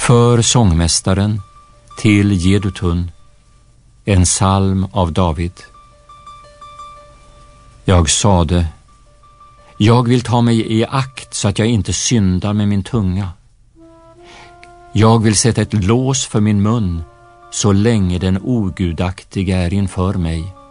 För sångmästaren till Jedutun, en psalm av David. Jag sade, jag vill ta mig i akt så att jag inte syndar med min tunga. Jag vill sätta ett lås för min mun så länge den ogudaktiga är inför mig.